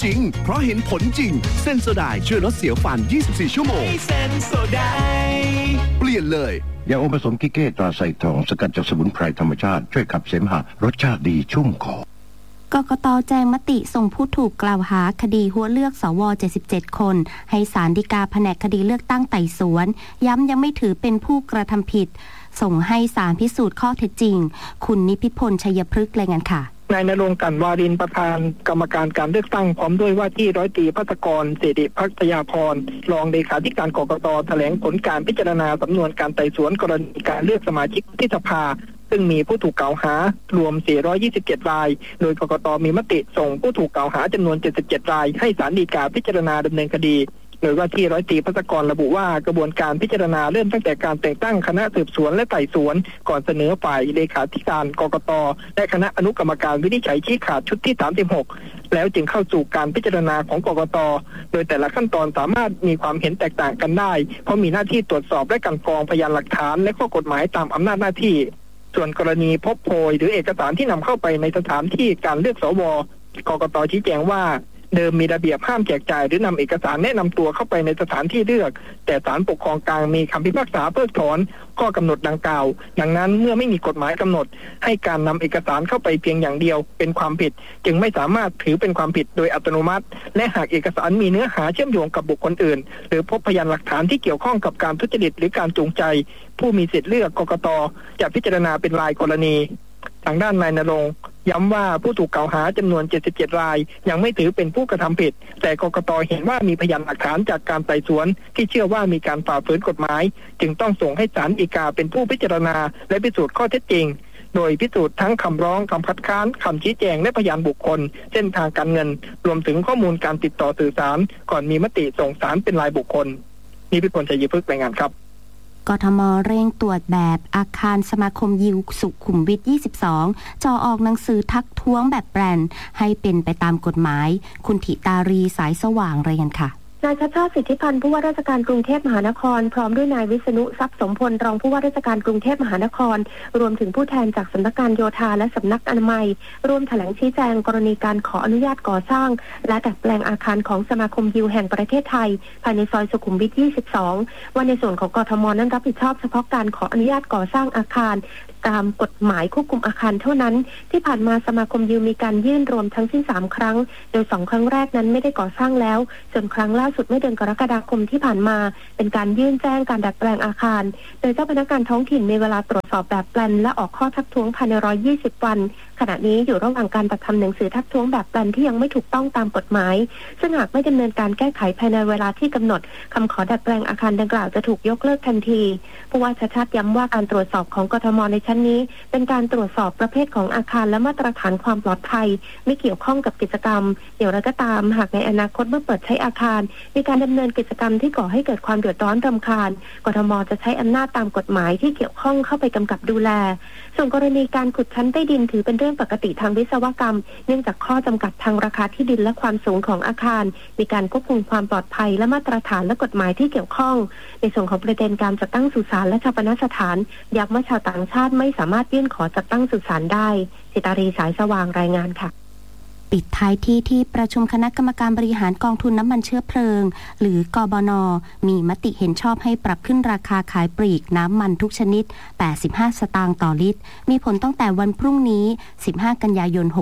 ริงเพราะเห็นผลจริงเซนโซไดช่วยลดเสียวฟัน24ชั่วโมงเซนโซไดเปลี่ยนเลยยาอมผสมกิเก้ตราไซทองสกัดจากสมุนไพรธรรมชาติช่วยขับเสมหะรสชาติดีชุ่มคอกกต.แจ้งมติส่งผู้ถูกกล่าวหาคดีหัวเลือกสว77คนให้ศาลฎีกาแผนกคดีเลือกตั้งไต่สวนย้ำยังไม่ถือเป็นผู้กระทำผิดส่งให้ศาลพิสูจน์ข้อเท็จจริงคุณนิพิพลชัยพฤกษ์รายงานค่ะนายณรงค์ กลั่นวารินประธานกรรมการการเลือกตั้งพร้อมด้วยว่าที่ร้อยตรีภัสกรสิริภักยาพรรองเลขาธิการกกต.แถลงผลการพิจารณาสำนวนการไต่สวนกรณีการเลือกสมาชิกวุฒิสภาซึ่งมีผู้ถูกกล่าวหารวม427รายโดยกกต.มีมติส่งผู้ถูกกล่าวหาจำนวน77รายให้ศาลฎีกาพิจารณาดำเนินคดีโดยว่าที่ร้อยตรีภัสกรระบุว่ากระบวนการพิจารณาเริ่มตั้งแต่การแต่งตั้งคณะสืบสวนและไต่สวนก่อนเสนอฝ่ายเลขาธิการกกต.และคณะอนุกรรมการวินิจฉัยชี้ขาดชุดที่36แล้วจึงเข้าสู่การพิจารณาของกกต.โดยแต่ละขั้นตอนสามารถมีความเห็นแตกต่างกันได้เพราะมีหน้าที่ตรวจสอบและกลั่นกรองพยานหลักฐานและข้อกฎหมายตามอำนาจหน้าที่ส่วนกรณีพบโพยหรือเอกสารที่นำเข้าไปในสถานที่การเลือกสวกกต.ชี้แจงว่าเดิมมีระเบียบห้ามแจกจ่ายหรือนำเอกสารแนะนำตัวเข้าไปในสถานที่เลือกแต่ศาลปกครองกลางมีคำพิพากษาเพิกถอนข้อกำหนดดังกล่าวดังนั้นเมื่อไม่มีกฎหมายกำหนดให้การนำเอกสารเข้าไปเพียงอย่างเดียวเป็นความผิดจึงไม่สามารถถือเป็นความผิดโดยอัตโนมัติและหากเอกสารมีเนื้อหาเชื่อมโยงกับบุคคลอื่นหรือพบพยานหลักฐานที่เกี่ยวข้องกับการทุจริตหรือการจูงใจผู้มีสิทธิ์เลือกกกต.จะพิจารณาเป็นรายกรณีทางด้านนายณรงค์ย้ำว่าผู้ถูกกล่าวหาจำนวน77รายยังไม่ถือเป็นผู้กระทำผิดแต่กกต.เห็นว่ามีพยานหลักฐานจากการไต่สวนที่เชื่อว่ามีการฝ่าฝืนกฎหมายจึงต้องส่งให้ศาลฎีกาเป็นผู้พิจารณาและพิสูจน์ข้อเท็จจริงโดยพิสูจน์ทั้งคำร้องคำคัดค้านคำชี้แจงและพยานบุคคลเส้นทางการเงินรวมถึงข้อมูลการติดต่อสื่อสารก่อนมีมติส่งศาลเป็นรายบุคคลนิพิพลชัยพฤกษ์รายงานครับกทม.เร่งตรวจแบบอาคารสมาคมยิวสุขุมวิท22จ่อออกหนังสือทักท้วงแบบแบรนด์ให้เป็นไปตามกฎหมายคุณธิตารีสายสว่างรายงานค่ะนายชัชชาติสิทธิพันธ์ผู้ว่าราชการกรุงเทพมหานครพร้อมด้วยนายวิษณุทรัพย์สมพลรองผู้ว่าราชการกรุงเทพมหานครรวมถึงผู้แทนจากสำนักงานโยธาและสำนักอนามัยร่วมแถลงชี้แจงกรณีการขออนุญาตก่อสร้างและดัดแปลงอาคารของสมาคมยิวแห่งประเทศไทยภายในซอยสุขุมวิท22ว่าในส่วนของกทม.นั้นรับผิดชอบเฉพาะการขออนุญาตก่อสร้างอาคารตามกฎหมายควบคุมอาคารเท่านั้นที่ผ่านมาสมาคมยิวมีการยื่นรวมทั้งสิ้น3ครั้งโดย2ครั้งแรกนั้นไม่ได้ก่อสร้างแล้วส่วนครั้งล่าสุดเมื่อเดือนกรกฎาคมที่ผ่านมาเป็นการยื่นแจ้งการดัดแปลงอาคารโดยเจ้าพนักงานท้องถิ่นมีเวลาตรวจสอบแบบแปลนและออกข้อทักท้วงภายใน120วันขณะนี้อยู่ระหว่างการจัดทำหนังสือทักท้วงแบบแปลนที่ยังไม่ถูกต้องตามกฎหมายซึ่งหากไม่ดำเนินการแก้ไขภายในเวลาที่กำหนดคำขอดัดแปลงอาคารดังกล่าวจะถูกยกเลิกทันทีผู้ว่าชัชชาติย้ำว่าการตรวจสอบของกทม.ในชั้นนี้เป็นการตรวจสอบประเภทของอาคารและมาตรฐานความปลอดภัยไม่เกี่ยวข้องกับกิจกรรมอย่างไรก็ตามหากในอนาคตเมื่อเปิดใช้อาคารมีการดำเนินกิจกรรมที่ก่อให้เกิดความเดือดร้อนรำคาญกทม.จะใช้อำนาจตามกฎหมายที่เกี่ยวข้องเข้าไปกำกับดูแลส่วนกรณีการขุดชั้นใต้ดินถือเป็นเรื่องปกติทางวิศวกรรมเนื่องจากข้อจำกัดทางราคาที่ดินและความสูงของอาคารมีการควบคุมความปลอดภัยและมาตรฐานและกฎหมายที่เกี่ยวข้องในส่วนของประเด็นการจัดตั้งสุสานและชาปนสถานย้ำว่าชาวต่างชาติไม่สามารถยื่นขอจัดตั้งสุสานได้สิตารีสายสว่างรายงานค่ะปิดท้ายที่ประชุมคณะกรรมการบริหารกองทุนน้ำมันเชื้อเพลิงหรือกบน.มีมติเห็นชอบให้ปรับขึ้นราคาขายปลีกน้ำมันทุกชนิด85สตางค์ต่อลิตรมีผลตั้งแต่วันพรุ่งนี้15กันยายน69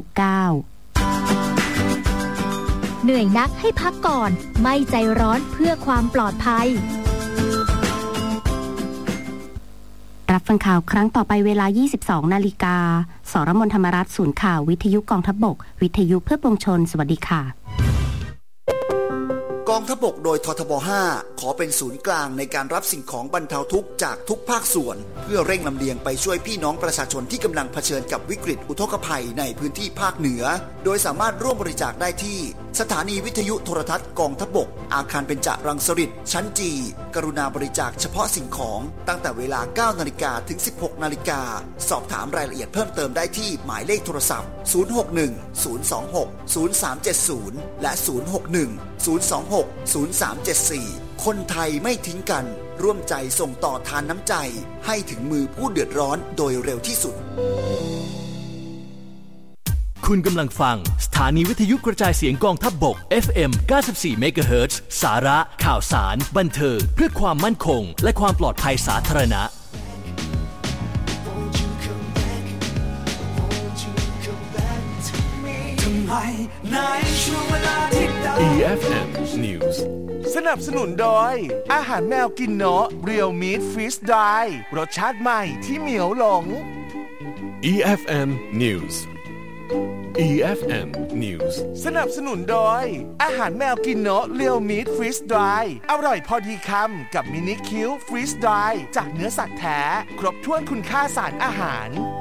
เหนื่อยนักให้พักก่อนไม่ใจร้อนเพื่อความปลอดภัยรับฟังข่าวครั้งต่อไปเวลา 22:00 น.สรมนธรรมรัตน์ศูนย์ข่าววิทยุกองทัพบกวิทยุเพื่อปวงชนสวัสดีค่ะกองทัพบกโดยททบ 5ขอเป็นศูนย์กลางในการรับสิ่งของบรรเทาทุกข์จากทุกภาคส่วนเพื่อเร่งลำเลียงไปช่วยพี่น้องประชาชนที่กำลังเผชิญกับวิกฤตอุทกภัยในพื้นที่ภาคเหนือโดยสามารถร่วมบริจาคได้ที่สถานีวิทยุโทรทัศน์กองทัพบกอาคารเบญจรังสฤษฎ์ชั้นจีกรุณาบริจาคเฉพาะสิ่งของตั้งแต่เวลา 9:00 น.ถึง 16:00 น.สอบถามรายละเอียดเพิ่มเติมได้ที่หมายเลขโทรศัพท์061-026-0370และ061-026-0374คนไทยไม่ทิ้งกันร่วมใจส่งต่อทานน้ำใจให้ถึงมือผู้เดือดร้อนโดยเร็วที่สุดคุณกำลังฟังสถานีวิทยุกระจายเสียงกองทัพบก FM 94 MHz สาระข่าวสารบันเทิงเพื่อความมั่นคงและความปลอดภัยสาธารณะ EFM News สนับสนุนโดยอาหารแมวกินเนาะ Real Meat Freeze Dry รสชาติใหม่ที่เหมียวหลง EFM News EFM News สนับสนุนโดยอาหารแมวกินเนาะ Real Meat Freeze Dry อร่อยพอดีคำกับมินิคิว Freeze Dry จากเนื้อสัตว์แท้ครบถ้วนคุณค่าสารอาหาร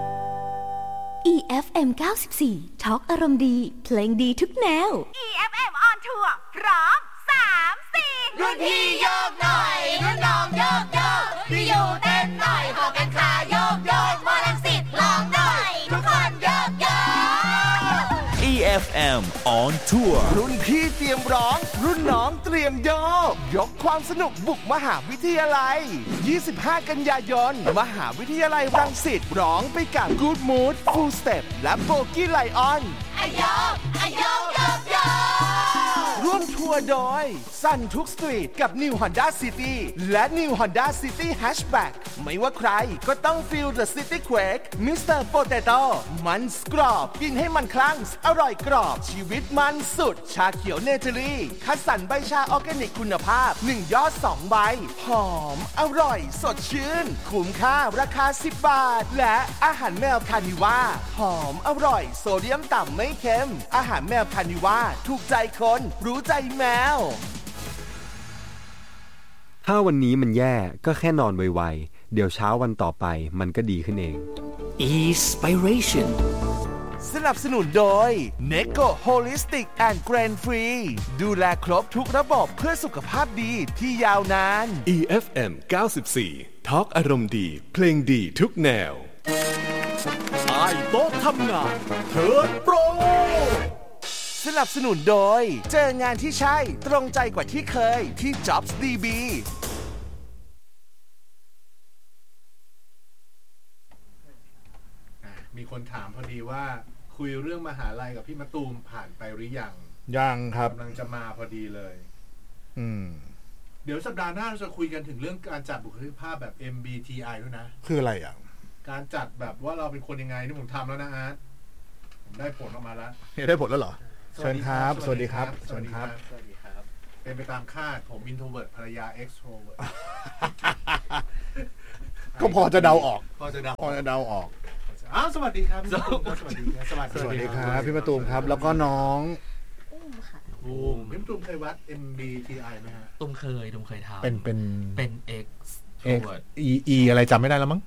EFM 94 ทอล์กอารมณ์ดีเพลงดีทุกแนว EFM on tour พร้อม3-4รุ่นพี่โยกหน่อยรุ่นน้องโยกโยกพี่อยู่เต้นหน่อยขอกันขาโยกโยกมอลังสิตลองหน่อยทุกคนโยกโยก EFM on tour รุ่นพี่เตรียมร้องรุ่นน้องเตรียมโยกยกความสนุกบุกมหาวิทยาลัย25 กันยายนมหาวิทยาลัยรังสิตร้องไปกับ Good Mood Full Step และ Bogey Lion อะโยกอะโยกโยกโยกร่วมทัวร์โดยสั่นทุกสตรีทกับ New Honda City และ New Honda City Hatchback ไม่ว่าใครก็ต้อง Feel the City Quake Mr. Potato มันกรอบกินให้มันคลั่งอร่อยกรอบชีวิตมันสุดชาเขียวเนเธอรี่คัดสรรใบชาออร์แกนิกคุณภาพ1ยอด2ใบหอมอร่อยสดชื่นคุ้มค่าราคา10 บาทและอาหารแมวคานิว่าหอมอร่อยโซเดียมต่ำไม่เค็มอาหารแมวคานิว่าถูกใจคนรู้ใจแมวถ้าวันนี้มันแย่ก็แค่นอนไวๆเดี๋ยวเช้าวันต่อไปมันก็ดีขึ้นเอง Inspiration สนับสนุนโดย Neko Holistic and Grain Free ดูแลครบทุกระบบเพื่อสุขภาพดีที่ยาวนาน EFM 94 ทอล์กอารมณ์ดีเพลงดีทุกแนวใต้โต๊ะทำงานเทิร์นโปรสนับสนุนโดยเจองานที่ใช่ตรงใจกว่าที่เคยที่ Jobs DB มีคนถามพอดีว่าคุยเรื่องมหาลัยกับพี่มะตูมผ่านไปหรือยังยังครับกำลังจะมาพอดีเลยเดี๋ยวสัปดาห์หน้าเราจะคุยกันถึงเรื่องการจัดบุคลิกภาพแบบ MBTI ด้วยนะคืออะไรอ่ะการจัดแบบว่าเราเป็นคนยังไงนี่ผมทำแล้วนะอาร์ตผมได้ผลออกมาแล้วได้ผลแล้วเหรอเชิญครับสวัสดีครับสวัสดีครับสวัสดีครับเป็นไปตามคาดผม introvert ภรรยา extrovert ก็พอจะเดาออกพอจะเดาออกสวัสดีครับสวัสดีครับพี่มะตูมครับแล้วก็น้องอุ้มค่ะพี่มะตูมเคยวัด MBTI ไหมฮะตุ้มเคยทำเป็น X E อะไรจำไม่ได้แล้วมั้ง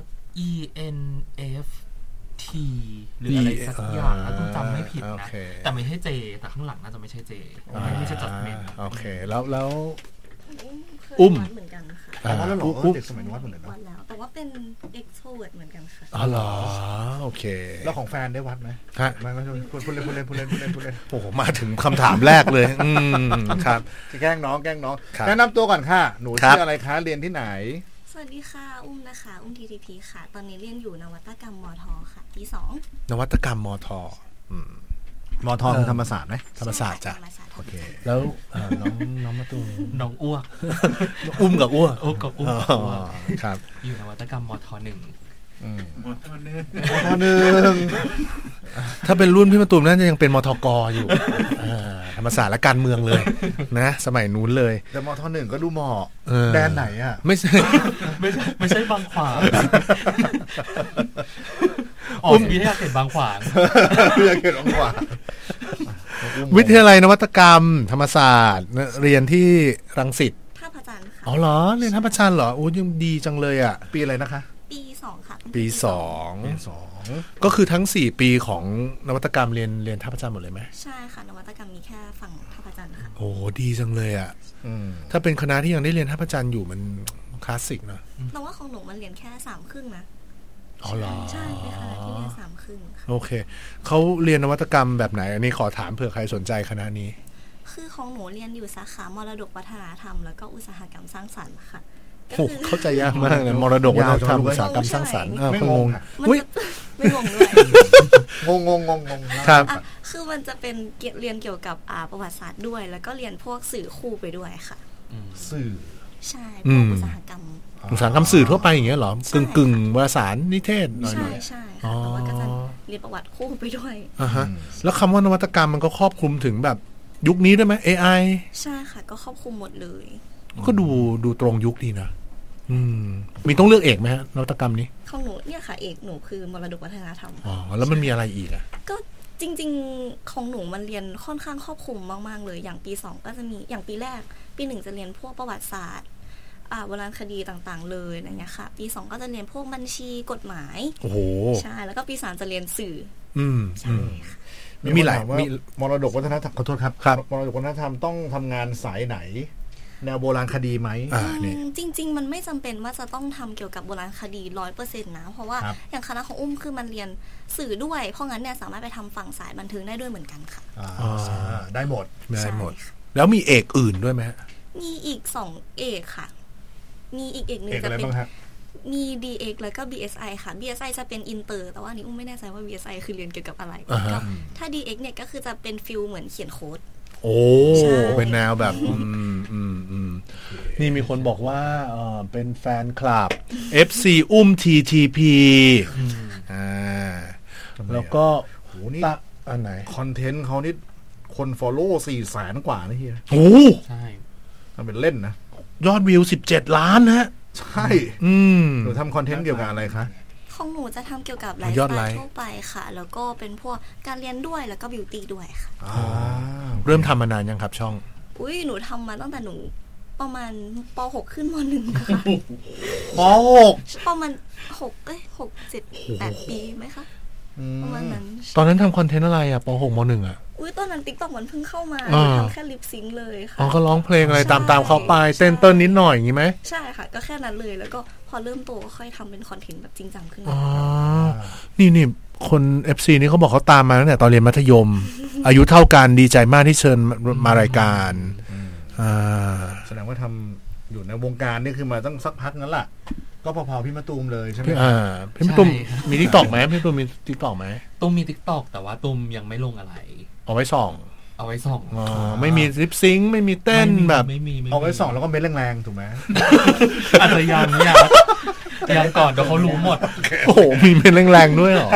ENFT หรืออะไรสักอย่างถ้าตุ้มจำไม่ผิดนะแต่ไม่ใช่ J แต่ข้างหลังน่าจะไม่ใช่ J ไม่ใช่ judgment โอเคแล้วอุ้มเหมือนกันค่ะแล้วหรอเด็กสมัยวัดเหมือนกันวัดแล้วแต่ว่าเป็น extrovert เหมือนกันค่ะอ๋อเหรอโอเคแล้วของแฟนได้วัดไหมฮะไม่พูดเล่นโอ้โหมาถึงคำถามแรกเลยครับแกล้งน้องแนะนำตัวก่อนค่ะหนูชื่ออะไรคะเรียนที่ไหนสวัสดีค่ะอุ้มนะคะอุ้ม TTP ค่ะตอนนี้เรียนอยู่นวัตกรรมมทค่ะปี2 นวัตกรรมมทมทคือธรรมศาสตร์ไหมธรรมศาสตร์จ้ะโอเคแล้วน้องมะตูมน้องอ้วกอุ้มกับอ้วกครับอยู่นวัตกรรมมท1 มท1 ถ้าเป็นรุ่นพี่มะตูมน่าจะยังเป็นมทกอยู่ธรรมศาสตร์และการเมืองเลยนะสมัยนู้นเลยแต่มท1ก็ดูเหมาะแดนไหนอ่ะไม่ใช่บางขวางวิทยาเขตบางขวางวิทยาเขตบางขวางวิทยาลัยนวัตกรรมธรรมศาสตร์เรียนที่รังสิตท่าพระจันทร์ค่ะอ๋อเหรอเรียนท่าพระจันทร์เหรอโอ้ยังดีจังเลยอ่ะปีอะไรนะคะปี2ค่ะปี2ก็คือทั้ง4ปีของนวัตกรรมเรียนท่าพระจันทร์หมดเลยไหมใช่ค่ะนวัตกรรมมีแค่ฝั่งท่าพระจันทร์ค่ะโอ้ดีจังเลยอ่ะถ้าเป็นคณะที่ยังได้เรียนท่าพระจันทร์อยู่มันคลาสสิกนะแต่ว่าของหนูมันเรียนแค่3 ครึ่งนะอ๋อเหรอใช่เป็นคณะที่เรียน3 ครึ่งโอเคเขาเรียนนวัตกรรมแบบไหนอันนี้ขอถามเผื่อใครสนใจคณะนี้คือของหนูเรียนอยู่สาขามรดกวัฒนธรรมแล้วก็อุตสาหกรรมสร้างสรรค์ค่ะโอ้เข้าใจยากมากเลยมรดกวัฒนธรรมอุตสาหกรรมสร้างสรรค์ไม่งงอุ้ยไม่งงด้วยงงครับคือมันจะเป็นเรียนเกี่ยวกับประวัติศาสตร์ด้วยแล้วก็เรียนพวกสื่อคู่ไปด้วยค่ะสื่อใช่พวกอุตสาหกรรมสื่อทั่วไปอย่างเงี้ยเหรอกึ่งวารสารนิเทศหน่อยใช่ค่ะแต่ว่าก็จะเรียนประวัติคู่ไปด้วยแล้วคำว่านวัตกรรมมันก็ครอบคลุมถึงแบบยุคนี้ได้ไหม AI ใช่ค่ะก็ครอบคลุมหมดเลยก็ดูตรงยุคดีนะมีต้องเลือกเอกไหมฮะนวัตกรรมนี้ของหนูเนี่ยค่ะเอกหนูคือมรดกวัฒนธรรมแล้วมันมีอะไรอีกอ่ะก็จริงๆของหนูมันเรียนค่อนข้างครอบคลุมมากๆเลยอย่างปี2ก็จะมีอย่างปีแรกปี1จะเรียนพวกประวัติศาสตร์โบราณคดีต่างๆเลยอะไรเงี้ยค่ะปี2ก็จะเรียนพวกบัญชีกฎหมายโอ้โหใช่แล้วก็ปี3จะเรียนสื่อใช่มีหลายมีมรดกวัฒนธรรมขอโทษครับมรดกวัฒนธรรมต้องทำงานสายไหนแนวโบราณคดีไหมจริงๆมันไม่จำเป็นว่าจะต้องทำเกี่ยวกับโบราณคดี 100% นะเพราะว่าอย่างคณะของอุ้มคือมันเรียนสื่อด้วยเพราะงั้นเนี่ยสามารถไปทำฝั่งสายบันเทิงได้ด้วยเหมือนกันค่ะได้หมดแล้วมีเอกอื่นด้วยไหมมีอีก2เอกค่ะมีอีกเอกหนึ่งจะเป็นมี DX แล้วก็ BSI ค่ะ BSI จะเป็นอินเตอร์แต่ว่านี้อุ้มไม่แน่ใจว่า BSI คือเรียนเกี่ยวกับอะไรถ้า DX เนี่ยก็คือจะเป็นฟิลเหมือนเขียนโค้ดโอ้เป็นแนวแบบนี่มีคนบอกว่าเป็นแฟนคลับ FC อุ้ม TTP แล้วก็โหนี่อันไหนคอนเทนต์เขานี่คน follow 400,000 กว่านะเฮียโอ้ใช่ทำเป็นเล่นนะยอดวิว17 ล้านฮะใช่หนูทำคอนเทนต์เกี่ยวกับอะไรคะของหนูจะทำเกี่ยวกับไลฟ์สไตล์ทั่วไปค่ะแล้วก็เป็นพวกการเรียนด้วยแล้วก็บิวตี้ด้วยค่ะเริ่มทำมานานยังครับช่องหนูทำมาตั้งแต่หนูประมาณป.6 ขึ้นม.1 ค่ะป.6 ประมาณ6 7 8 ปีไหมคะประมาณนั้นตอนนั้นทำคอนเทนต์อะไรอ่ะป.6 ม.1 อ่ะตอนนั้น TikTok มันเพิ่งเข้ามาทำแค่ลิปซิงค์เลยค่ะก็ร้องเพลงอะไรตามเขาไปเต้นนิดหน่อยอย่างงี้ไหมใช่ค่ะก็แค่นั้นเลยแล้วก็พอเริ่มโตก็ค่อยทำเป็นคอนเทนต์แบบจริงจังขึ้นมานี่คน FC นี่เขาบอกเขาตามมาตั้งแต่ตอนเรียนมัธยม อายุเท่ากันดีใจมากที่เชิญมารายการแสดงว่าทำอยู่ในวงการนี่คือมาตั้งสักพักนั้นแหละก็พอๆพี่มะตูมเลยใช่ไหมพี่มะตูมมี TikTok ไหมพี่มะตูมมี TikTok ไหมตูมมี TikTok แต่ว่าตูมยังไม่ลงอะไรเอาไว้ส่องไม่มีลิปซิงค์ไม่มีเต้นแบบเอาไว้ส่องแล้วก็เม้นแรงๆถูกไหมอาจจะยังก่อนเดี๋ยวเขารู้หมดโอ้โหมีเม้นแรงๆด้วยเหรอ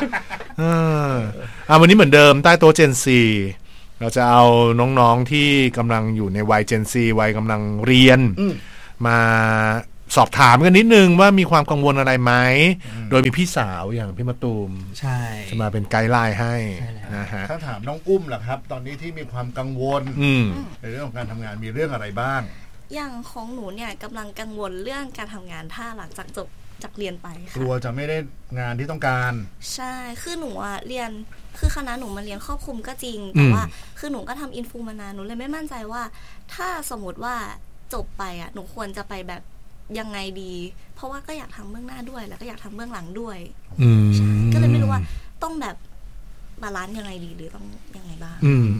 วันนี้เหมือนเดิมใต้โต๊ะ Gen Z เราจะเอาน้องๆที่กำลังอยู่ในวัย Gen Z วัยกำลังเรียนมาสอบถามกันนิดนึงว่ามีความกังวลอะไรไหมโดยมีพี่สาวอย่างพี่มะตูมใช่จะมาเป็นไกด์ไลน์ให้นะฮะถ้าถามน้องอุ้มล่ะครับตอนนี้ที่มีความกังวลในเรื่องของการทำงานมีเรื่องอะไรบ้างอย่างของหนูเนี่ยกำลังกังวลเรื่องการทำงานถ้าหลังจากจบจากเรียนไปค่ะกลัวจะไม่ได้งานที่ต้องการใช่คือหนูเรียนคือคณะหนูมาเรียนครอบคลุมก็จริงแต่ว่าคือหนูก็ทำอินฟูมานานหนูเลยไม่มั่นใจว่าถ้าสมมติว่าจบไปหนูควรจะไปแบบยังไงดีเพราะว่าก็อยากทำเบื้องหน้าด้วยแล้วก็อยากทำเบื้องหลังด้วยก็เลยไม่รู้ว่าต้องแบบบาลานซ์ยังไงดีหรือต้องยังไงบ้าง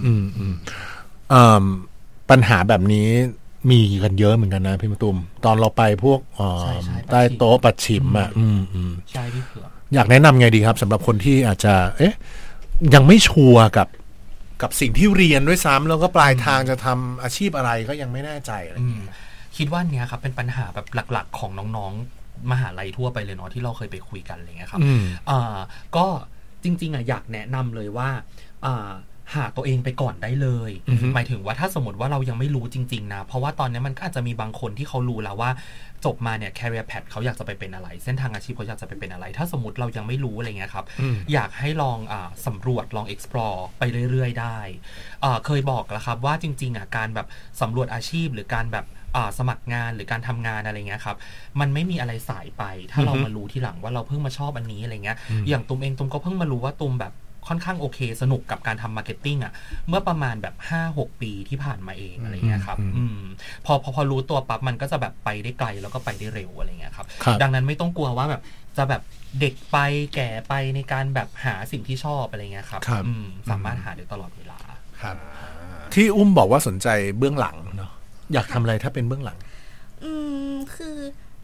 ปัญหาแบบนี้มีกันเยอะเหมือนกันนะพี่มะตูมตอนเราไปพวกใต้โต๊ะปัดฉิมใช่ที่เผือกอยากแนะนำไงดีครับสำหรับคนที่อาจจะยังไม่ชัวร์กับสิ่งที่เรียนด้วยซ้ำแล้วก็ปลายทางจะทำอาชีพอะไรก็ยังไม่แน่ใจอะไรอย่างเงี้ยคิดว่าเนี้ยครับเป็นปัญหาแบบหลักๆของน้องๆมหาลัยทั่วไปเลยเนาะที่เราเคยไปคุยกันอะไรเงี้ยครับก็จริงๆอยากแนะนำเลยว่าหาตัวเองไปก่อนได้เลยหมายถึงว่าถ้าสมมติว่าเรายังไม่รู้จริงๆนะเพราะว่าตอนนี้มันก็อาจจะมีบางคนที่เขารู้แล้วว่าจบมาเนี่ย career path เขาอยากจะไปเป็นอะไรเส้นทางอาชีพเขาอยากจะไปเป็นอะไรถ้าสมมติเรายังไม่รู้อะไรเงี้ยครับอยากให้ลองสำรวจลอง explore ไปเรื่อยๆได้เคยบอกแล้วครับว่าจริงๆการแบบสำรวจอาชีพหรือการแบบสมัครงานหรือการทำงานอะไรเงี้ยครับมันไม่มีอะไรสายไปถ้าเรามารู้ทีหลังว่าเราเพิ่งมาชอบอันนี้อะไรเงี้ยอย่างตุ้มเองตุ้มก็เพิ่งมารู้ว่าตุ้มแบบค่อนข้างโอเคสนุกกับการทำมาร์เก็ตติ้งเมื่อประมาณแบบ 5-6 ปีที่ผ่านมาเองอะไรเงี้ยครับพอรู้ตัวปั๊บมันก็จะแบบไปได้ไกลแล้วก็ไปได้เร็วอะไรเงี้ยครับดังนั้นไม่ต้องกลัวว่าแบบจะแบบเด็กไปแก่ไปในการแบบหาสิ่งที่ชอบอะไรเงี้ยครับสามารถหาได้ตลอดเวลาครับที่อุ้มบอกว่าสนใจเบื้องหลังเนาะอยากทำอะไรถ้าเป็นเบื้องหลังคือ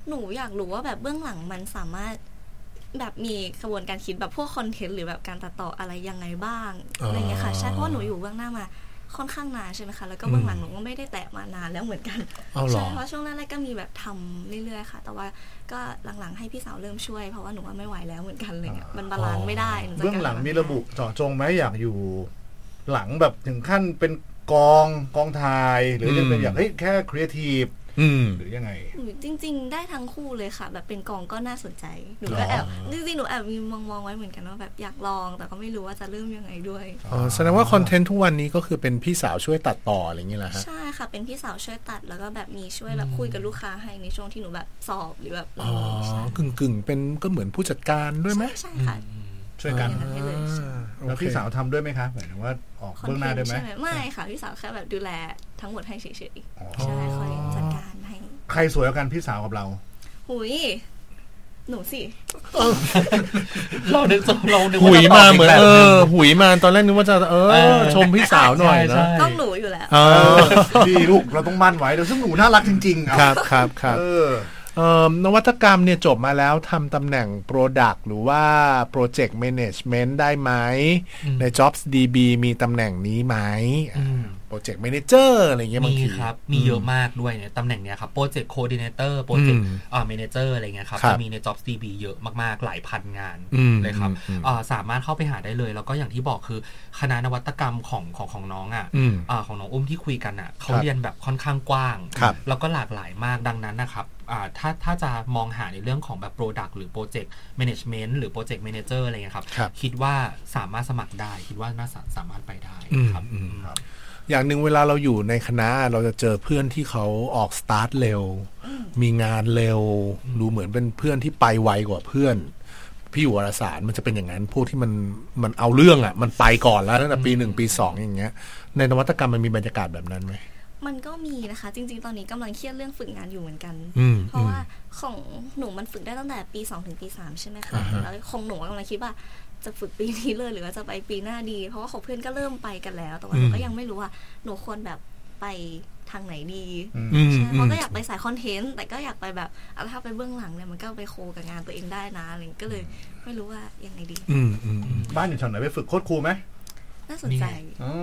หนูอยากรู้ว่าแบบเบื้องหลังมันสามารถแบบมีกระบวนการคิดแบบพวกคอนเทนต์หรือแบบการตัดต่ออะไรยังไงบ้างอะไรเงี้ยค่ะใช่เพราะว่าหนูอยู่เบื้องหน้ามาค่อนข้างนานใช่ไหมคะแล้วก็เบื้องหลังหนูก็ไม่ได้แตะมานานแล้วเหมือนกันใช่เพราะช่วงแรกๆก็มีแบบทำเรื่อยๆค่ะแต่ว่าก็หลังๆให้พี่สาวเริ่มช่วยเพราะว่าหนูว่าไม่ไหวแล้วเหมือนกันเลยมันบาลานซ์ไม่ได้เบื้องหลังมีระบุเจาะจงไหมอยากอยู่หลังแบบถึงขั้นเป็นกองถ่ายหรือจะเป็นอยากให้แค่ครีเอทีฟหรือยังไงจริงๆได้ทั้งคู่เลยค่ะแบบเป็นกองก็น่าสนใจหนูก็แอบจริงๆหนูแอบมีมองไว้เหมือนกันว่าแบบอยากลองแต่ก็ไม่รู้ว่าจะเริ่มยังไงด้วยแสดงว่าคอนเทนต์ทุกวันนี้ก็คือเป็นพี่สาวช่วยตัดต่ออะไรอย่างเงี้ยแหละฮะใช่ค่ะเป็นพี่สาวช่วยตัดแล้วก็แบบมีช่วยแบบคุยกับลูกค้าให้ในช่วงที่หนูแบบสอบหรือแบบกึ่งเป็นก็เหมือนผู้จัดการด้วยไหมใช่ค่ะช่วยกันแล้วพี่สาวทำด้วยไหมคะหมายถึงว่าออกเบื้องหน้าด้วยไหมไม่ค่ะพี่สาวแค่แบบดูแลทั้งหมดให้เฉยๆใช่คอยจัดการให้ใครสวยกว่ากันพี่สาวกับเราหุยหนูสิเรานึกหุยมาเหมือนหุยมาตอนแรกนึกว่าจะชมพี่สาวหน่อยนะต้องหนูอยู่แล้วดีลูกเราต้องมั่นไว้เดี๋ยวซึ่งหนูน่ารักจริงๆครับนวัตกรรมเนี่ยจบมาแล้วทำตำแหน่ง Product หรือว่า Project Management ได้ไหมใน Jobs DB มีตำแหน่งนี้ไหมProject Manager อะไรเงี้ยบางทีครับมีเยอะมากด้วยเนี่ยตำแหน่งเนี้ยครับ Project Coordinator Project Manager อะไรเงี้ยครับจะมีใน Jobs DB เยอะมากๆหลายพันงานเลยครับสามารถเข้าไปหาได้เลยแล้วก็อย่างที่บอกคือคณะนวัตกรรมของน้องของน้องอุ้มที่คุยกันเขาเรียนแบบค่อนข้างกว้างแล้วก็หลากหลายมากดังนั้นนะครับถ้าจะมองหาในเรื่องของแบบ Product หรือ Project Management หรือ Project Manager อะไรเงี้ยครับคิดว่าสามารถสมัครได้คิดว่าน่าสามารถไปได้ครับอย่างหนึ่งเวลาเราอยู่ในคณะเราจะเจอเพื่อนที่เขาออกสตาร์ทเร็วมีงานเร็วดูเหมือนเป็นเพื่อนที่ไปไวกว่าเพื่อนพี่อยู่วารสารมันจะเป็นอย่างนั้นพวกที่มันเอาเรื่องมันไปก่อนแล้วตั้งแต่ปี 1 ปี 2อย่างเงี้ยในนวัตกรรมมันมีบรรยากาศแบบนั้นไหมมันก็มีนะคะจริงๆตอนนี้กำลังเครียดเรื่องฝึกงานอยู่เหมือนกันเพราะว่าของหนูมันฝึกได้ตั้งแต่ปี 2 ถึงปี 3ใช่ไหมคะแล้วของหนูกำลังคิดว่าจะฝึกปีนี้เลยหรือว่าจะไปปีหน้าดีเพราะว่าของเพื่อนก็เริ่มไปกันแล้วแต่ว่าหนูก็ยังไม่รู้ว่าหนูควรแบบไปทางไหนดีใช่เพราะก็อยากไปสายคอนเทนต์แต่ก็อยากไปแบบถ้าไปเบื้องหลังเนี่ยมันก็ไปโคกับงานตัวเองได้นะอะไรก็เลยไม่รู้ว่ายังไงดีบ้านอยู่แถวไหนไปฝึกโค้ชครูไหมน่าสนใจ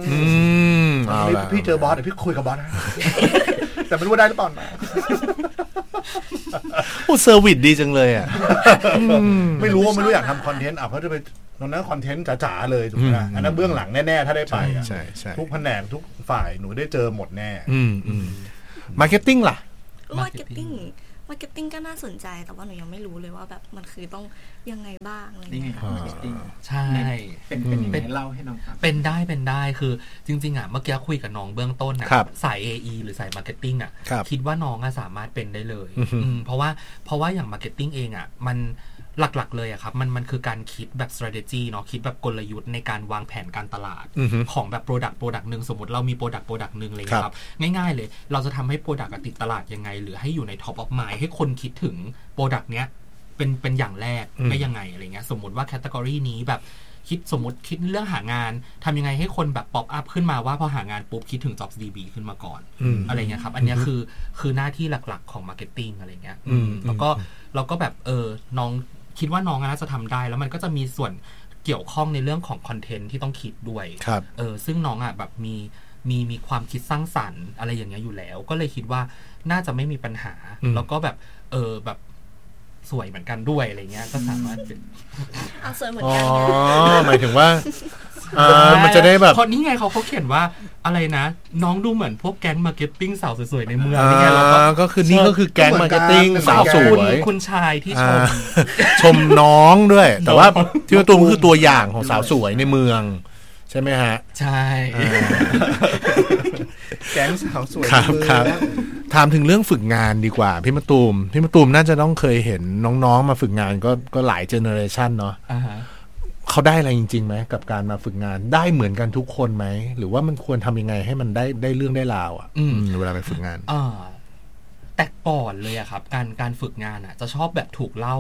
พี่เจอบอสเดี๋ยวพี่คุยกับบอสนะแต่ไม่รู้ว่าได้หรือเปล่าโอ้เซอร์วิสดีจังเลยไม่รู้อยากทำคอนเทนต์เขาจะไปตอนนั้นคอนเทนต์จ๋าๆเลยถูกไหมอันนั้นเบื้องหลังแน่ๆถ้าได้ไปทุกแผนกทุกฝ่ายหนูได้เจอหมดแน่มาร์เก็ตติ้งล่ะมาร์เก็ตติ้งก็น่าสนใจแต่ว่าหนูยังไม่รู้เลยว่าแบบมันคือต้องยังไงบ้างอะไรอย่างเงี้ยใช่เป็นเล่าให้น้องฟังเป็นได้คือจริงๆเมื่อกี้คุยกับน้องเบื้องต้นสาย AE หรือสายมาร์เก็ตติ้งคิดว่าน้องสามารถเป็นได้เลยเพราะว่าอย่างมาร์เก็ตติ้งเองมันหลักๆเลยครับมันคือการคิดแบบ strategy เนาะคิดแบบกลยุทธ์ในการวางแผนการตลาดของแบบ product นึงสมมติเรามี product นึงอะไรครับง่ายๆเลยเราจะทำให้ product ติดตลาดยังไงหรือให้อยู่ใน top of mind ให้คนคิดถึง product เนี้ยเป็นอย่างแรกได้ยังไงอะไรเงี้ยสมมติว่า category นี้แบบสมมติคิดเรื่องหางานทำยังไงให้คนแบบ pop up ขึ้นมาว่าพอหางานปุ๊บคิดถึง jobs DB ขึ้นมาก่อนอะไรเงี้ยครับอันนี้คือหน้าที่หลักๆของ marketing อะไรเงี้ยแล้วก็แบบน้องคิดว่าน้องน่าจะทำได้แล้วมันก็จะมีส่วนเกี่ยวข้องในเรื่องของคอนเทนต์ที่ต้องคิดด้วยซึ่งน้องแบบมีความคิดสร้างสรรค์อะไรอย่างเงี้ยอยู่แล้วก็เลยคิดว่าน่าจะไม่มีปัญหาแล้วก็แบบแบบสวยเหมือนกันด้วยอะไรเงี้ยก็สามารถเป็นสวยเหมือนกันหมายถึงว่ามันจะได้แบบคนนี้ไงเขาเขียนว่าอะไรนะน้องดูเหมือนพวกแก๊งมาร์เก็ตติ้งสาวสวยๆในเมืองนี่ไงแล้วก็คือนี่ก็คือแก๊งมาร์เก็ตติ้งสาวสวยคุณชายที่ชมน้องด้วยแต่ว่าที่ว่าตัวมันคือตัวอย่างของสาวสวยในเมืองใช่ไหมฮะใช่แก๊งสาวสวยครับถามถึงเรื่องฝึกงานดีกว่าพี่มะตูมน่าจะต้องเคยเห็นน้องๆมาฝึกงานก็หลายเจเนอเรชันเนาะเขาได้อะไรจริงๆไหมกับการมาฝึกงานได้เหมือนกันทุกคนไหมหรือว่ามันควรทำยังไงให้มันได้เรื่องได้ราวเวลาไปฝึกงานแต่ก่อนเลยครับการฝึกงานจะชอบแบบถูกเล่า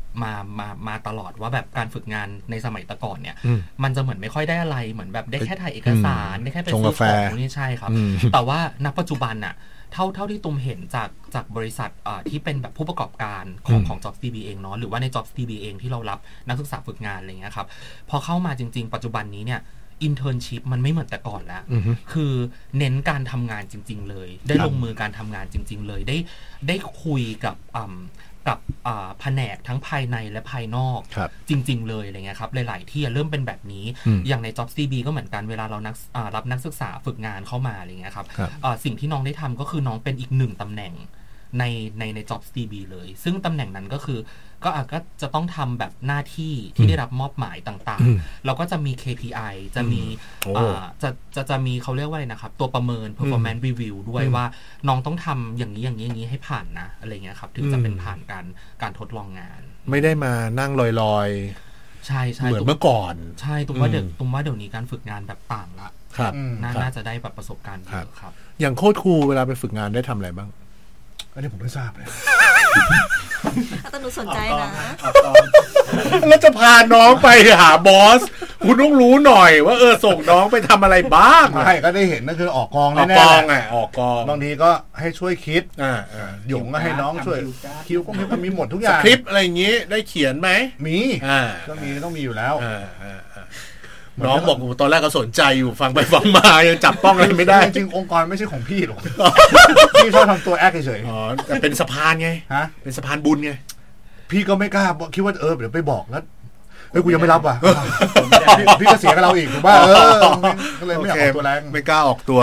มาตลอดว่าแบบการฝึกงานในสมัยตะก่อนเนี่ยมันจะเหมือนไม่ค่อยได้อะไรเหมือนแบบได้แค่ถ่ายเอกสารได้แค่ไปซื้อของนี่ใช่ครับแต่ว่าณปัจจุบันน่ะเท่าที่ตุ้มเห็นจากบริษัทที่เป็นแบบผู้ประกอบการของ JobsDB เองเนาะหรือว่าใน JobsDB เองที่เรารับนักศึกษาฝึกงานอะไรเงี้ยครับพอเข้ามาจริงๆปัจจุบันนี้เนี่ยinternship มันไม่เหมือนแต่ก่อนแล้วคือเน้นการทำงานจริงๆเลยได้ลงมือการทำงานจริงๆเลยได้คุยกับแผนกทั้งภายในและภายนอกจริงๆเลยอะไรเงี้ยครับหลายๆที่เริ่มเป็นแบบนี้อย่างใน JobsDB ก็เหมือนกันเวลาเรารับนักศึกษาฝึกงานเข้ามาอะไรเงี้ยครับสิ่งที่น้องได้ทำก็คือน้องเป็นอีกหนึ่งตำแหน่งใน JobsDB เลยซึ่งตำแหน่งนั้นก็คือก็จะต้องทำแบบหน้าที่ที่ได้รับมอบหมายต่างๆแล้วก็จะมี KPI จะมีจะมีเขาเรียกว่าอะไรนะครับตัวประเมิน performance review ด้วยว่าน้องต้องทำอย่างนี้ให้ผ่านนะอะไรเงี้ยครับถึงจะเป็นผ่านการทดลองงานไม่ได้มานั่งลอยๆใช่เหมือนเมื่อก่อนใช่ตรงว่าเดี๋ยวนี้การฝึกงานแบบต่างละน่าจะได้แบบประสบการณ์เยอะครับอย่างโค้ชครูเวลาไปฝึกงานได้ทำอะไรบ้างอันนี้ผมไม่ทราบเลยแต่หนูสนใจนะแล้วจะพาน้องไปหาบอสคุณต้องรู้หน่อยว่าส่งน้องไปทำอะไรบ้างใช่ก็ได้เห็นนั่นคือออกกองแน่ๆออกกองบางทีก็ให้ช่วยคิดหยงก็ให้น้องช่วยคิวก็มีหมดทุกอย่างสคริปต์อะไรอย่างงี้ได้เขียนไหมมีก็ต้องมีอยู่แล้วน้องบอกตอนแรกก็สนใจอยู่ฟังไปฟังมายังจับต้องอะไรไม่ได้จริงๆองค์กรไม่ใช่ของพี่หรอกพี่ชอบทำตัวแอคเฉยๆแต่เป็นสะพานไงเป็นสะพานบุญไงพี่ก็ไม่กล้าคิดว่าเดี๋ยวไปบอกแล้วกูยังไม่รับว่ะพี่ก็เสียกับเราอีกถูกป่ะก็เลยไม่อยากออกตัวแรงไม่กล้าออกตัว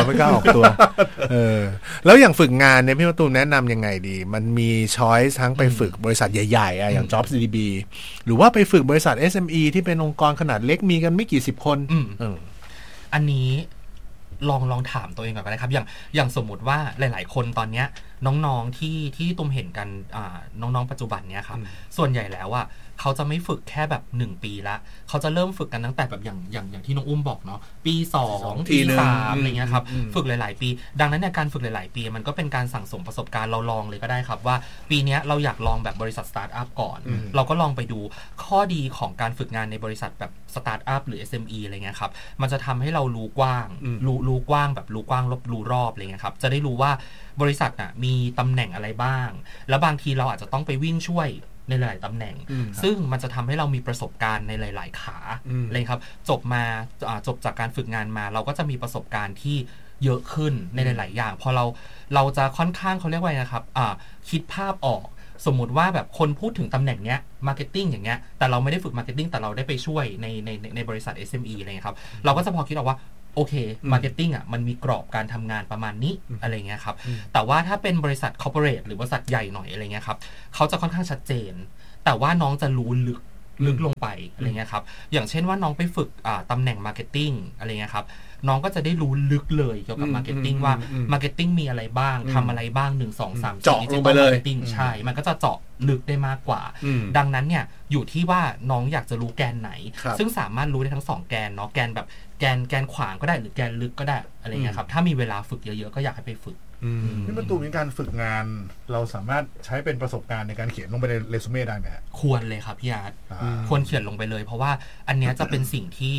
แล้วอย่างฝึกงานเนี่ยพี่มะตูมแนะนำยังไงดีมันมีช้อยส์ทั้งไปฝึกบริษัทใหญ่ๆอย่าง JobsDB หรือว่าไปฝึกบริษัท SME ที่เป็นองค์กรขนาดเล็กมีกันไม่กี่สิบคนอันนี้ลองถามตัวเองก่อนก็ได้ครับอย่างสมมุติว่าหลายๆคนตอนเนี้ยน้องๆที่ตุ้มเห็นกันน้องๆปัจจุบันเนี้ยครับส่วนใหญ่แล้วอ่ะเขาจะไม่ฝึกแค่แบบ1ปีละเขาจะเริ่มฝึกกันตั้งแต่แบบอย่างที่น้องอุ้มบอกเนาะปี2ปี3อะไรเงี้ยครับฝึกหลายๆปีดังนั้นเนี่ยการฝึกหลายๆปีมันก็เป็นการสั่งสมประสบการณ์เราลองเลยก็ได้ครับว่าปีนี้เราอยากลองแบบบริษัทสตาร์ทอัพก่อนเราก็ลองไปดูข้อดีของการฝึกงานในบริษัทแบบสตาร์ทอัพหรือ SME อะไรเงี้ยครับมันจะทำให้เรารู้กว้างรู้กว้างแบบรู้กว้างรู้รอบอะไรเงี้ยครับจะได้รู้ว่าบริษัทน่ะมีตำแหน่งอะไรบ้างแล้วบางทีเราอาจจะต้องไปวิ่งช่วยในหลายตำแหน่งซึ่งมันจะทำให้เรามีประสบการณ์ในหลายๆขาเลยครับจบจากการฝึกงานมาเราก็จะมีประสบการณ์ที่เยอะขึ้นในหลายๆอย่างพอเราจะค่อนข้างเขาเรียกว่านะครับคิดภาพออกสมมุติว่าแบบคนพูดถึงตำแหน่งเนี้ยมาร์เก็ตติ้งอย่างเงี้ยแต่เราไม่ได้ฝึกมาร์เก็ตติ้งแต่เราได้ไปช่วยในบริษัท SME อะไรเงี้ยครับเราก็จะพอคิดออกว่าโอเคมาร์เก็ตติ้งมันมีกรอบการทำงานประมาณนี้อะไรเงี้ยครับแต่ว่าถ้าเป็นบริษัทคอร์ปอเรทหรือบริษัทใหญ่หน่อยอะไรเงี้ยครับเขาจะค่อนข้างชัดเจนแต่ว่าน้องจะรู้ลึกลงไปอะไรเงี้ยครับอย่างเช่นว่าน้องไปฝึกตำแหน่งมาร์เก็ตติ้งอะไรเงี้ยครับน้องก็จะได้รู้ลึกเลยเกี่ยวกับมาร์เก็ตติ้งว่ามาร์เก็ตติ้งมีอะไรบ้างทำอะไรบ้าง1 2 3 เจาะลงไปเลยใช่มันก็จะเจาะลึกได้มากกว่าดังนั้นเนี่ยอยู่ที่ว่าน้องอยากจะรู้แกนไหนซึ่งสามารถรู้ได้ทั้ง2แกนเนาะแกนแบบแกนขวางก็ได้หรือแกนลึกก็ได้อะไรเงี้ยครับถ้ามีเวลาฝึกเยอะๆก็อยากให้ไปฝึกนี่ประตูในการฝึกงานเราสามารถใช้เป็นประสบการณ์ในการเขียนลงไปในเรซูเม่ได้ไหมควรเลยครับพี่อาร์ตควรเขียนลงไปเลยเพราะว่าอันเนี้ยจะเป็นสิ่งที่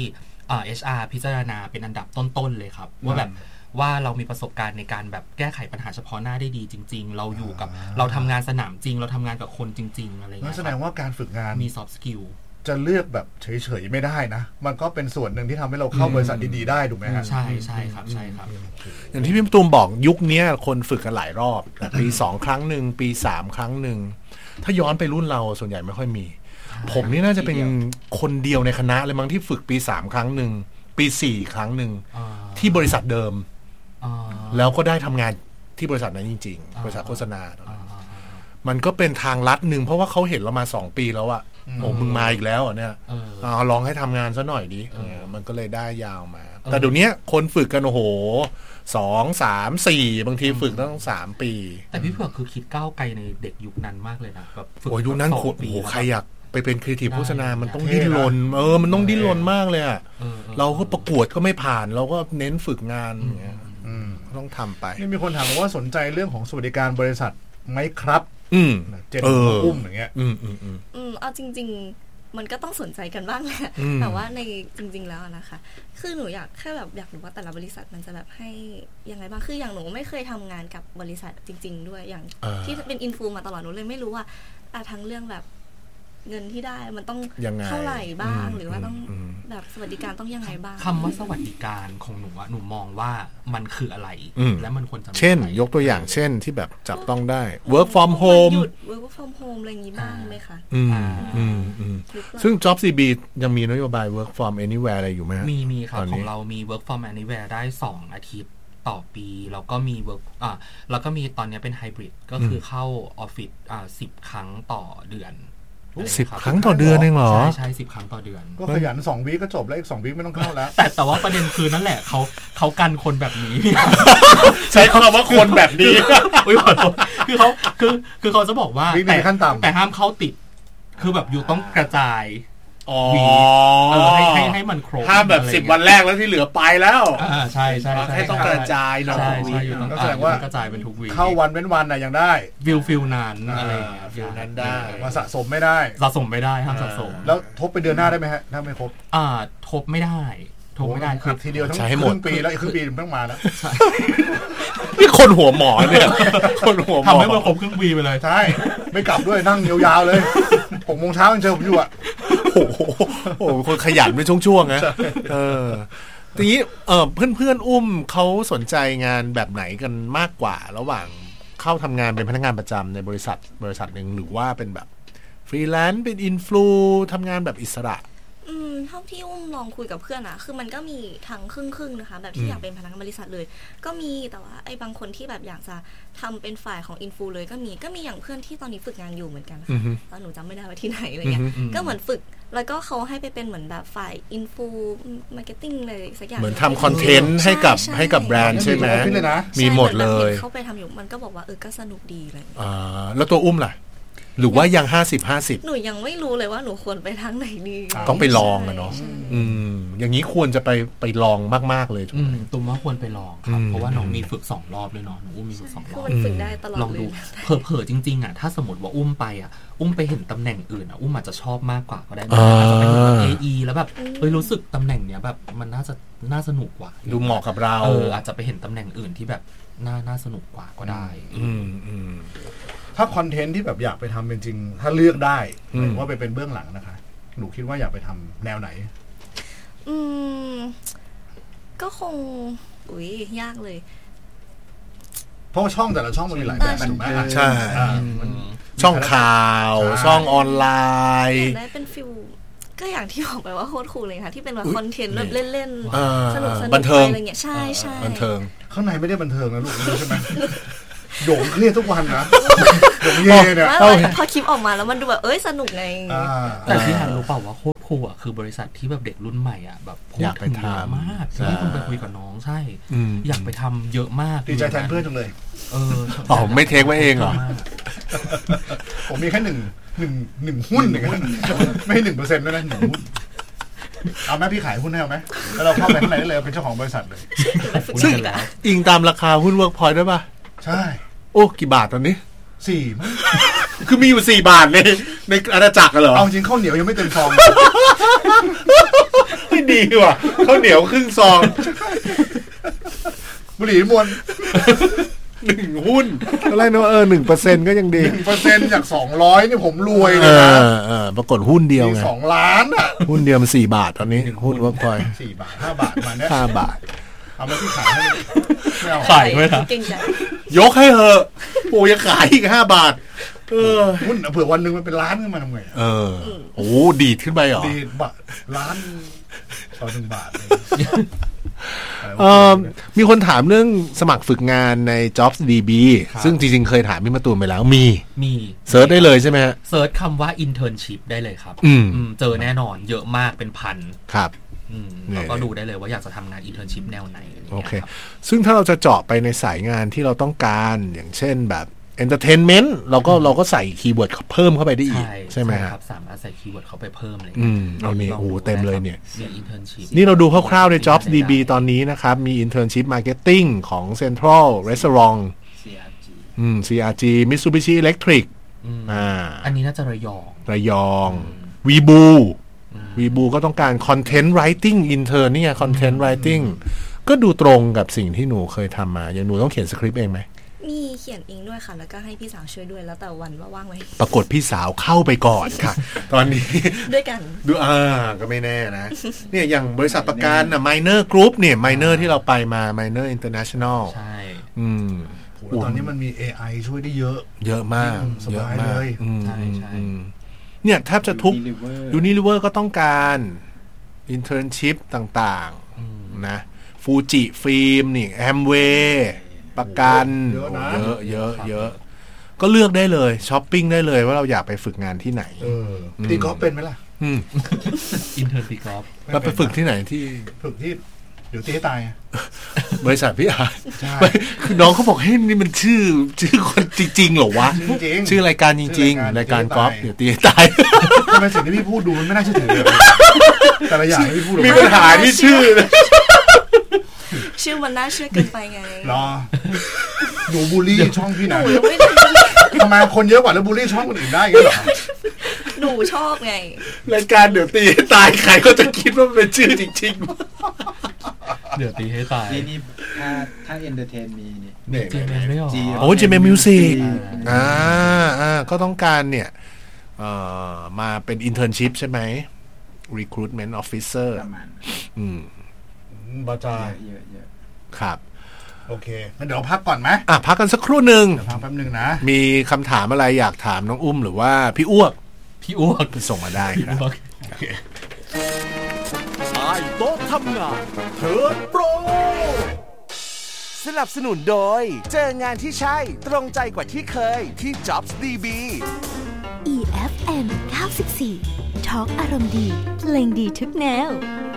HR พิจารณาเป็นอันดับต้นๆเลยครับว่าแบบว่าเรามีประสบการณ์ในการแบบแก้ไขปัญหาเฉพาะหน้าได้ดีจริงๆเราอยู่กับเราทำงานสนามจริงเราทำงานกับคนจริงๆอะไรเงี้ยแสดงว่าการฝึกงานมี soft skill จะเลือกแบบเฉยๆไม่ได้นะมันก็เป็นส่วนหนึ่งที่ทำให้เราเข้าบริษัทดีๆได้ถูกไหมฮะใช่ครับอย่างที่พี่ตูมบอกยุคนี้คนฝึกกันหลายรอบปี2ครั้งนึงปี3ครั้งนึงถ้าย้อนไปรุ่นเราส่วนใหญ่ไม่ค่อยมีผมนี่น่าจะเป็นคนเดียวในคณะเลยมั้งที่ฝึกปี3ครั้งนึงปี4ครั้งนึงที่บริษัทเดิมแล้วก็ได้ทำงานที่บริษัทนั้นจริงๆบริษัทโฆษณามันก็เป็นทางลัดนึงเพราะว่าเขาเห็นเรามา2ปีแล้วอะโอ้มึงมาอีกแล้วเนี่ยลองให้ทำงานซะหน่อยดิมันก็เลยได้ยาวมาแต่เดี๋ยวนี้คนฝึกกันโอ้โห2 3 4บางทีฝึกตั้ง3ปีแต่พี่เผือกคือคิดก้าวไกลในเด็กยุคนั้นมากเลยนะแบบโอ้ยุคนั้นโอ้โหใครอยากไปเป็นครีเอทีฟโฆษณามันต้องดิ้นรนมันต้องดิ้นรนมากเลยอะเราก็ประกวดก็ไม่ผ่านเราก็เน้นฝึกงานอย่างเงี้ยต้องทำไปนี่มีคนถามว่าสนใจเรื่องของสวัสดิการบริษัทไหมครับเจนอุ้มอย่างเงี้ยเอาจริงๆมันก็ต้องสนใจกันบ้างแหละแต่ว่าในจริงๆแล้วนะคะคือหนูอยากแค่แบบอยากรู้ว่าแต่ละบริษัทมันจะแบบให้ยังไงบ้างคืออย่างหนูไม่เคยทำงานกับบริษัทจริงๆด้วยอย่างที่เป็นอินฟูมาตลอดหนูเลยไม่รู้ว่าทั้งเรื่องแบบเงินที่ได้มันต้องเท่าไหร่บ้างหรือว่าต้องแบบสวัสดิการต้องยังไงบ้างคำว่าสวัสดิการของหนูหนูมองว่ามันคืออะไรและมันควรจะเช่นยกตัวอย่างเช่นที่แบบจับต้องได้ work from home หยุด work from home อะไรอย่างนี้บ้างไหมคะซึ่ง Jobs DB ยังมีนโยบาย work from anywhere อะไรอยู่ไหมมีครับของเรามี work from anywhere ได้2อาทิตย์ต่อปีแล้วก็มี work แล้วก็มีตอนนี้เป็นไฮบริดก็คือเข้าออฟฟิศ10 ครั้งต่อเดือน 10 ครั้งต่อเดือนเองเหรอใช่10 ครั้งต่อเดือนก็ขยัน2 วีคก็จบแล้วอีก2 วีคไม่ต้องเข้าแล้วแต่ว่าประเด็นคือนั่นแหละเขากันคนแบบนี้ใช้คำว่าคนแบบนี้คือเขาจะบอกว่าแต่ห้ามเข้าติดคือแบบอยู่ต้องกระจายให้มันครบห้ามแบบ10 วันแรกแล้วที่เหลือไปแล้วใช่ให้ต้องกระจายเนาะก็แสดงว่ากระจายเป็นทุกวีเข้าวันเว้นวันน่ะยังได้ฟิลนั้นอะไรฟิลนั้นได้มาสะสมไม่ได้ห้ามสะสมแล้วทบไปเดือนหน้าได้ไหมฮะถ้าไม่ครบทบไม่ได้คือทีเดียวทั้งครึ่งปีแล้วอีกครึ่งปีต้องมาแล้วนี่คนหัวหมอเนี่ยคนหัวหมอทำให้มันครบครึ่งปีไปเลยใช่ไม่กลับด้วยนั่งยาวๆเลย6 โมงเช้ายังเจอผมอยู่โอ้โหคนขยันเป็นช่วงๆนะทีนี้เพื่อนอุ้มเขาสนใจงานแบบไหนกันมากกว่าระหว่างเข้าทำงานเป็นพนักงานประจำในบริษัทหนึ่งหรือว่าเป็นแบบฟรีแลนซ์เป็นอินฟลูทำงานแบบอิสระเท่าที่อุ้มลองคุยกับเพื่อนคือมันก็มีทั้งครึ่งๆนะคะแบบที่อยากเป็นพนักงานบริษัทเลยก็มีแต่ว่าไอ้บางคนที่แบบอยากจะทำเป็นฝ่ายของอินฟูเลยก็มีอย่างเพื่อนที่ตอนนี้ฝึกงานอยู่เหมือนกันตอนหนูจำไม่ได้ว่าที่ไหนอะไรเงี้ยก็เหมือนฝึกแล้วก็เขาให้ไปเป็นเหมือนแบบฝ่ายอินฟูมาร์เก็ตติ้งเลยสักอย่างเหมือนทำคอนเทนต์ให้กับแบรนด์ใช่ไหมมีหมดเลยเขาไปทำอยู่มันก็บอกว่าก็สนุกดีเลยแล้วตัวอุ้มล่ะหรือว่ายัง50-50 หนูยังไม่รู้เลยว่าหนูควรไปทางไหนดีต้องไปลองเนาะอย่างนี้ควรจะไปลองมากๆเลยตุ้มว่าควรไปลองครับเพราะว่าน้องมีฝึก2 รอบเลยเนาะอุ้มมีฝึก2 รอบฝึกได้ตลอดลองดูเผลอจริงๆถ้าสมมติว่าอุ้มไปอุ้มไปเห็นตำแหน่งอื่นอุ้มอาจจะชอบมากกว่าก็ได้อาจจะเป็นแบบ AE แล้วแบบรู้สึกตำแหน่งเนี้ยแบบมันน่าสนุกกว่าดูเหมาะกับเราอาจจะไปเห็นตำแหน่งอื่นที่แบบน่าสนุกกว่าก็ได้ถ้าคอนเทนต์ที่แบบอยากไปทำจริงๆถ้าเลือกได้ว่าไปเป็นเบื้องหลังนะคะหนูคิดว่าอยากไปทำแนวไหนก็คงยากเลยเพราะช่องแต่ละช่องมันมีหลายแบบถูกไหมใช่ช่องข่าวช่องออนไลน์ได้เป็นฟิลก็อย่างที่บอกไปว่าโคตรคูลเลยค่ะที่เป็นแบบคอนเทนต์แบบเล่นๆสนุกๆอะไรเงี้ยใช่บันเทิงข้างในไม่ได้บันเทิงนะลูกใช่ไหมโด่งเครียดทุกวันนะโด่งเย่เนี่ยพอคลิปออกมาแล้วมันดูแบบสนุกไงแต่ที่ทันรู้เปล่าว่าโคตรคูลคือบริษัทที่แบบเด็กรุ่นใหม่แบบอยากไปทำมากที่คุณไปคุยกับน้องใช่อยากไปทำเยอะมากดีใจแทนเพื่อนจังเลยไม่เทคไว้เองเหรอผมมีแค่หนึ่งหุ้นไม่ให้ 1% ด้วยนะ1 หุ้นเอาไหมพี่ขายหุ้นให้เอาไหมแล้วเราเข้าไปข้างในได้เลยเป็นเจ้าของบริษัทเลยซึ่งอิงตามราคาหุ้นเวิร์กพอยต์ได้ป่ะใช่โอ้กี่บาทตอนนี้ 4มั้งคือมีอยู่4 บาทในอาณาจักรเหรอเอาจริงข้าวเหนียวยังไม่เต็มซองไม่ดีว่ะข้าวเหนียวครึ่งซองบุหรี่มวน 1 หุ้นอะไรเนาะ1% ก็ยังดี 1% จาก200นี่ผมรวยเลยนะปรากฏหุ้นเดียวไง 2 ล้านอ่ะหุ้นเดียวมัน4 บาทตอนนี้หุ้นเวิร์กพอยต์ 4 บาท5 บาทมาเนี่ย 5 บาทเอามาที่ขายให้ไม่เอาขายไหมครับยกให้เหอะโอ้ยังขายอีก5 บาทหุ้นเผื่อวันนึงมันเป็นล้านขึ้นมาทำไงโอ้ดีดขึ้นไปเหรอดีดบาทล้านต่อ1 บาทมีคนถามเรื่องสมัครฝึกงานใน Jobs DB ซึ่งจริงๆเคยถามพี่มาตูนไปแล้วมีเซิร์ชได้เลยใช่ไหมฮะเซิร์ชคำว่า internship ได้เลยครับเจอแน่นอนเยอะมากเป็นพันครับเราก็ดูได้เลยว่าอยากจะทำงาน internship แนวไหนโอเคซึ่งถ้าเราจะเจาะไปในสายงานที่เราต้องการอย่างเช่นแบบentertainment เราก็ใส่คีย์เวิร์ดเพิ่มเข้าไปได้อีกใช่ไหมครับสามารถใส่คีย์เวิร์ดเข้าไปเพิ่มเลยเอานี่โอ้เต็มเลยเนี่ยมี internship นี่เราดูคร่าวๆใน Jobs DB ตอนนี้นะครับมี internship marketing ของ Central Restaurant CRG Mitsubishi Electric อันนี้น่าจะระยองวีบูก็ต้องการ content writing intern นี่ไง content writing ก็ดูตรงกับสิ่งที่หนูเคยทำมาอย่างหนูต้องเขียนสคริปต์เองไหมมีเขียนเองด้วยค่ะแล้วก็ให้พี่สาวช่วยด้วยแล้วแต่วันว่าว่างไหมปรากฏพี่สาวเข้าไปก่อนค่ะ ตอนนี้ด้วยกันดูก็ไม่แน่นะ เนี่ยอย่างบริษัทประกันน่ะ Minor Group เนี่ย Minor ที่เราไปมา Minor International ใช่ตอนนี้มันมี AI ช่วยได้เยอะมากสบายเลยใช่เนี่ยแทบจะทุก Unilever ก็ต้องการ internship ต่างๆนะฟูจิฟิล์มนี่แอมเวย์ประกันเยอะก็เลือกได้เลยช้อปปิ้งได้เลยว่าเราอยากไปฝึกงานที่ไหนตีกอล์ฟเป็นไหมล่ะอินเทอร์ตีกอล์ฟเราไปฝึกที่ไหนที่ฝึกที่เดี๋ยวตีให้ตายบริษัทพี่อาร์คือน้องเขาบอกให้นี่มันชื่อคนจริงๆเหรอวะชื่อรายการจริงๆรายการกอล์ฟเดี๋ยวตีให้ตายทำไมสิ่งที่พี่พูดดูมันไม่น่าเชื่อถือเลยแต่ละอย่างที่พี่พูดมีปัญหาที่ชื่อมันน่าเชื่อเกินไปไงรอหนูบูลลี่ช่องพี่นะทำไมคนเยอะกว่าแล้วบูลลี่ช่องคนอื่นได้กันเหรอหนูชอบไงรายการเดี๋ยวตีให้ตายใครก็จะคิดว่าเป็นชื่อจริงๆเดี๋ยวตีให้ตายนี่ถ้าเอนเตอร์เทนมีนี่โอ้GMM Music ก็ต้องการเนี่ยมาเป็น internship ใช่ไหม recruitment officer บาจาครับโอเคงั้นเดี๋ยวพักก่อนไหมพักกันสักครู่หนึ่งพักแป๊บนึงนะมีคำถามอะไรอยากถามน้องอุ้มหรือว่าพี่อ้วกส่งมาได้ครับใต้โต๊ะทำงานเทิร์นโปรสนับสนุนโดยเจองานที่ใช่ตรงใจกว่าที่เคยที่ Jobs DB EFM 94 Talk อารมณ์ดีเพลงดีทุกแนว